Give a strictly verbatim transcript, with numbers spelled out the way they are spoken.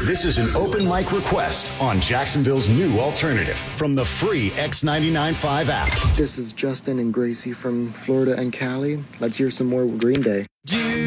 This is an open mic request on Jacksonville's new alternative from the free X ninety-nine point five app. This is Justin and Gracie from Florida and Cali. Let's hear some more Green Day.